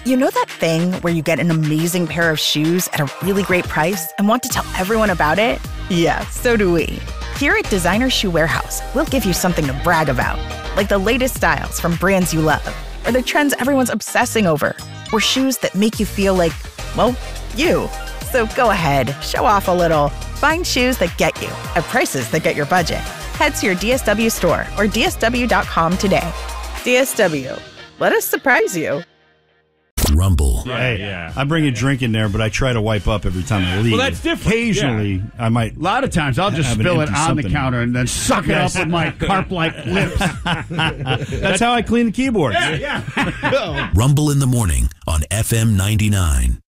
You know that thing where you get an amazing pair of shoes at a really great price and want to tell everyone about it? Yeah, so do we. Here at Designer Shoe Warehouse, we'll give you something to brag about, like the latest styles from brands you love, or the trends everyone's obsessing over, or shoes that make you feel like, well, you. So go ahead, show off a little. Find shoes that get you at prices that get your budget. Head to your DSW store or DSW.com today. DSW, let us surprise you. Rumble. Hey, I bring a drink in there, but I try to wipe up every time I leave. Well, that's different. Occasionally, I might. A lot of times, I'll just spill it on the counter and then suck it up with my carp-like lips. That's how I clean the keyboards. Yeah. Rumble in the morning on FM 99.